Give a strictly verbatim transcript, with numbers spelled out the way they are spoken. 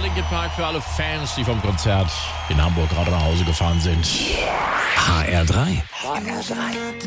Linkin Park für alle Fans, die vom Konzert in Hamburg gerade nach Hause gefahren sind. H R drei. H R drei.